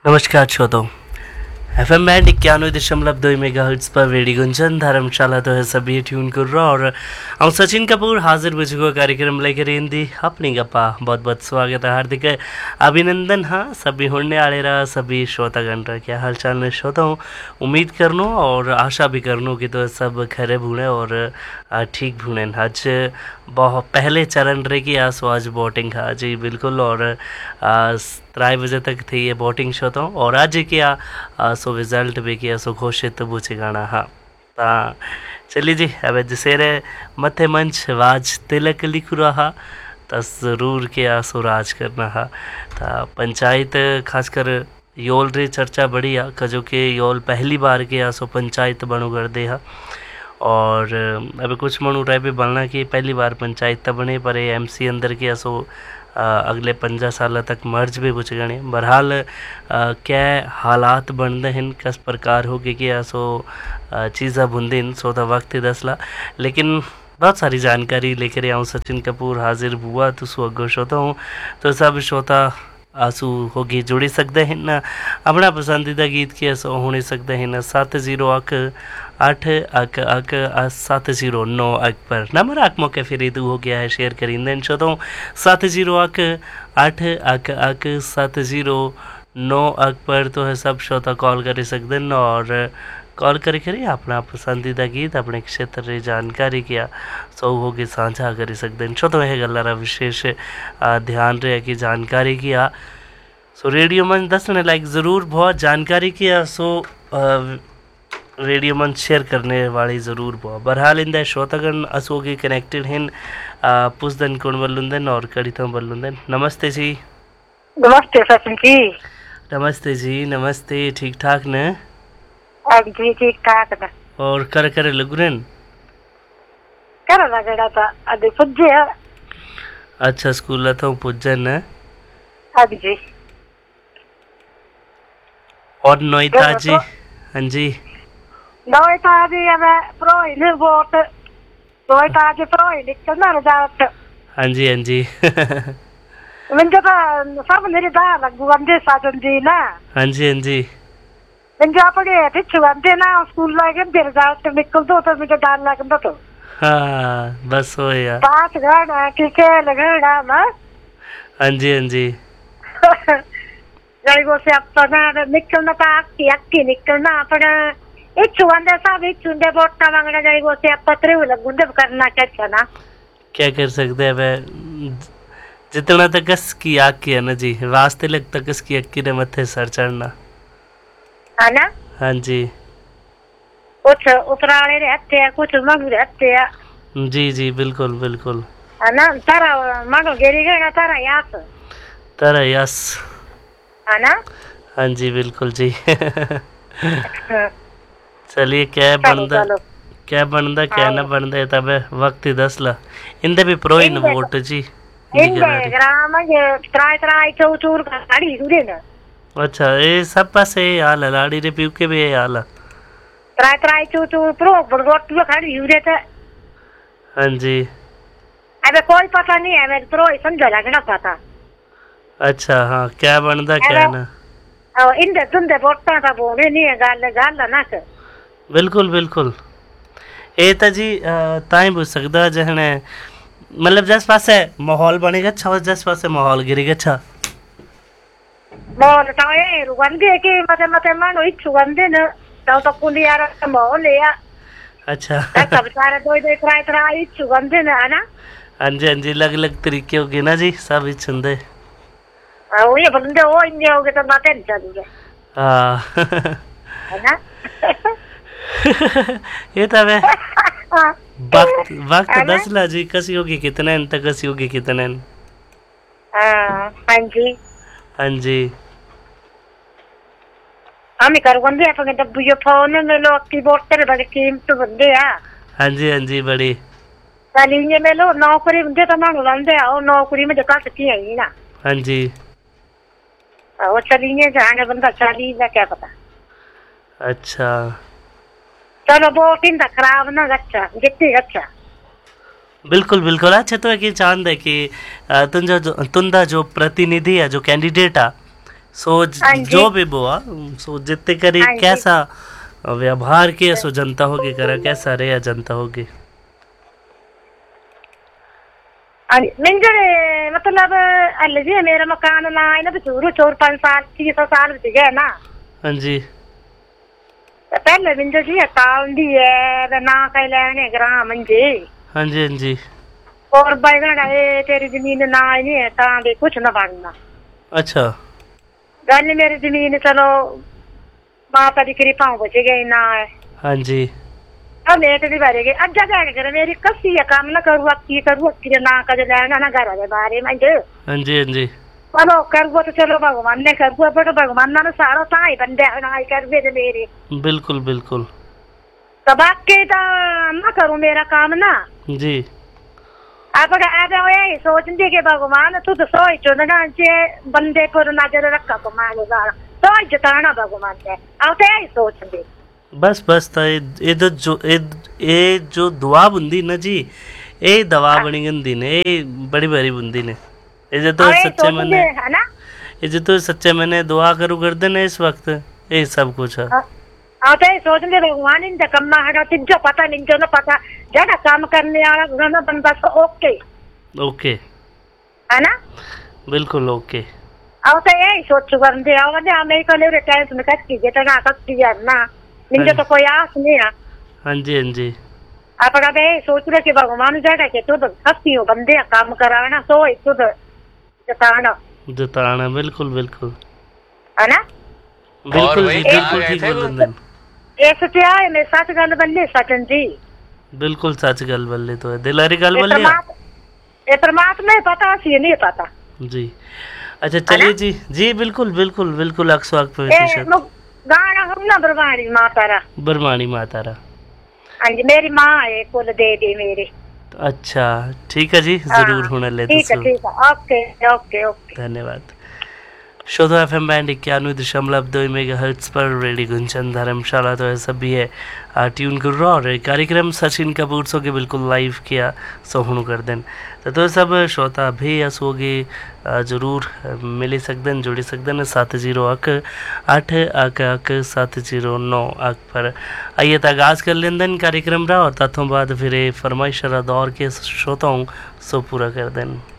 नमस्कार श्रोताओं, FM band 91.2 megahertz पर रेडियो गुंजन धर्मशाला तो है सभी ट्यून कर रहा और हम सचिन कपूर हाजिर बुजुर्गों कार्यक्रम लेकर हिंदी अपनी गप्पा बहुत बहुत स्वागत है, हार्दिक अभिनंदन। हाँ, सभी होने आड़े रहा, सभी श्रोतागण रहा, क्या हाल चाल में श्रोता हूँ। उम्मीद करनो और आशा भी करनो कि तो सब खरे भूने और ठीक भूने। आज बहुत पहले चरण रहे कि आज वोटिंग हाँ जी बिल्कुल, और 3 बजे तक थी ये वोटिंग श्रोता हूँ और आज क्या सो रिजल्ट भी किया सो घोषित पूछे गाना। हाँ ता चलिए जी, अब जसेरे मथे मंच वाज तिलक लिख रहा तो ज़रूर क्या सो राज करना। हाँ ता पंचायत खासकर योल रे चर्चा बड़ी आ कजो के योल पहली बार के सो पंचायत बनो कर दे। हाँ और अब कुछ मनु रहे भी बनना कि पहली बार पंचायत तब बने पर MC अंदर के सो अगले 50 साल तक मर्ज भी कुछ गणे। बहरहाल क्या हालात बनते हैं किस प्रकार हो गए कि सो चीज़ा बुंदिन सो तो वक्त ही दसला, लेकिन बहुत सारी जानकारी लेकर आऊँ। सचिन कपूर हाजिर हुआ तो सो अगो श्रोता हूँ, तो सब श्रोता आंसू होगी जुड़ी सकते हैं ना अपना पसंदीदा गीत के सो होने सकते हैं ना 7018 पर नंबर आक मौके फिर दू हो गया है शेयर करींदे श्रोता हूँ 7018 पर तो है सब श्रोता कॉल कर सकते हैं और कॉल करके अपना पसंदीदा गीत अपने क्षेत्र की जानकारी क्या सो होगी साझा कर सकते हैं। तो यह गल्ला विशेष ध्यान रहे कि जानकारी किया सो रेडियो मंच दसने लाइक ज़रूर बहुत जानकारी किया सो रेडियो मंच शेयर करने वाली ज़रूर बहुत। बहरहाल इंदा श्रोतागण असोगी कनेक्टेड हैं पुसदन कौन बल्लुंदन और कड़ितम बल्लुंदन। नमस्ते जी। नमस्ते सचिन जी। नमस्ते जी, नमस्ते। ठीक ठाक न? जी ठीक ठाक न। और कर लगुरन कर लगड़ा था अभी पुज्जे। अच्छा स्कूल तो पुज्जन न? अब जी और नोईता जी। हाँ जी नोईता जी अब प्रोइन वोट नोईता जी प्रोइन निकलना रिजल्ट। हाँ जी हाँ जी मुझे तो सब मेरी दाल गुवंदे साजन जी ना। हाँ जी हाँ जी मुझे अपने पिछू वंदे ना स्कूल लगे रिजल्ट निकल तो मुझे दाल लगता तो। हाँ बस हो यार पाँच घंटा किके लगड़ा ना। हाँ जी हाँ जी जाइगो से अपना निकलना था अक्की निकलना अपना इच्छु वंदे सब इच्छु दे वोट मांगना जाइगो से पत्रे लगुंदे करना क्या ना क्या कर सकते हैं। जितना तक की आग की है ना जी वास्ते लग तक की अक्की ने मत्थे सर चढ़ना है ना। हाँ जी कुछ उतराले रहते हैं कुछ मंग रहते हैं। जी जी बिल्कुल बिल्कुल है ना। तारा मानो गिरी गए ना तारा यस है ना। हाँ जी बिल्कुल जी चलिए क्या बनदा क्या ना बनदा तब वक्त ही दसला इंदे भी प्रोइन वोट जी इंदे ग्राम ये त्राई चौचूर का गाड़ी सुरे ना। अच्छा ये सब पासे हाल है लाड़ी रे पीव के भी ये हाल है त्राई चौचूर प्रो वोट में खड़ी सुरे थे। हाँ जी अबे कोई पता नहीं है मेरे प्रो समझ लगना पता। अच्छा हाँ क्या बनदा क्या ना इंदे तुंदे वोटा था बोले नहीं है गाल ना कर बिल्कुल बिल्कुल ये तो जी ताई पूछ सकता जहने मतलब जिस पासे माहौल बनेगा अच्छा और जिस पासे माहौल गिरेगा अच्छा माहौल तो ये रुगंदे के मते मानो इच्छु गंदे न तो कुली यार माहौल है। अच्छा सब सारे दो त्राई इच्छु गंदे न है ना। हाँ जी अलग तरीके होगे ना जी सब इच्छु दे ये बंदे वो इंगे होगे तो बातें नहीं चलेंगे। हाँ है ना ये तब है वक्त दसला जी कसी होगी कितने तक कसी होगी कितने। हाँ जी हाँ जी हम कर बंदे अपने डब्बू जो फोन में लो की वोट तेरे बड़े कीमत बंदे हैं। हाँ जी बड़ी चलिए में लो नौकरी बंदे तो मानो बंदे आओ नौकरी में जगह सकती है ना। हाँ जी वो चलिए जहाँ बंदा चली ना क्या पता। अच्छा चलो वोट इन खराब ना अच्छा जितनी अच्छा बिल्कुल बिल्कुल। अच्छा तो एक चांद है कि तुंदा जो प्रतिनिधि है जो कैंडिडेट है सो हाँ जी जो भी बुआ सो जितने करी हाँ जी कैसा व्यवहार किया सो जनता होगी करा कैसा रहा जनता होगी। हाँ जी मिंजरे मतलब अल्ले जी मेरा मकान ना है ना बचूरू 4-5 साल 600 साल बच गया ना। हाँ जी तो पहले मिंजर जी काल दी है ना कह लेने ग्राम जी। हाँ जी हाँ जी और बैगन है तेरी जमीन ना ही नहीं है तांगे कुछ ना बनना। अच्छा गल मेरी जमीन चलो माता दी कृपा बच गई ना है। हाँ जी अब मैं तो भरेगी अज्जा जाके करे मेरी कसी है काम ना करूँ की करूँ की ना कर लेना ना घर के बारे में जो हाँ जी हाँ जी चलो करूँ तो चलो भगवान ने करूँ बट भगवान ना सारा ताई बंदे ना कर दे मेरे बिल्कुल बिल्कुल तो बाकी तो ना करूँ मेरा काम ना जी आप यही सोचते कि भगवान तू तो सोच चुनना जे बंदे पर नजर रखा को मांगेगा सोच जताना भगवान ने आप तो यही सोचते बस बस तो ये जो दुआ बुंदी ना जी ये दवा बनी गंदी ने ये बड़ी बड़ी बुंदी ने ये जो तो सच्चे मने है ना ये जो तो सच्चे मने दुआ करू कर देना इस वक्त ये सब कुछ है। आप यही सोचते भगवान इन कम्मा है तिजो पता नहीं जो ना पता ज्यादा काम करने वाला ना बंदा तो ओके ओके है ना बिल्कुल ओके आप तो यही सोचू बंदे और ने हमें को ले टेंशन कट की जेटा ना कट है ना मुझे तो कोई आस नहीं है। हाँ जी हाँ जी आप अगर यही सोच रहे कि भगवान ज्यादा के तू तो हस्ती हो बंदे काम कराना सो तू तो जताना बिल्कुल बिल्कुल है ना बिल्कुल जी बिल्कुल ठीक बोल रहे ऐसे क्या है मैं सच गल बल्ले सचन जी बिल्कुल सच गल बल्ले तो है दिलारी गल बल्ले ये परमात्मा ही पता सी नहीं पता जी। अच्छा चलिए जी जी बिल्कुल बिल्कुल बिल्कुल 100% गाना हम ना बरमानी मातारा हाँ जी मेरी माँ है कुल दे दी मेरी। अच्छा ठीक है जी जरूर होने ले ठीक है ओके ओके ओके धन्यवाद। शोधो FM बैंड 91.2 मेगाहर्ट्ज पर रेडियो गुंजन धर्मशाला तो ऐसा भी है ट्यून कर रहा और कार्यक्रम सचिन कपूर सो के बिल्कुल लाइव किया सोहणु कर देन तो सब श्रोता भी असोगे जरूर मिली सकदन जुड़ी सकदन 70 पर आइए आगाज कर लेंदन कार्यक्रम रहा और तथों बाद फिर फरमाइश दौर के श्रोताओं सो पूरा कर दें।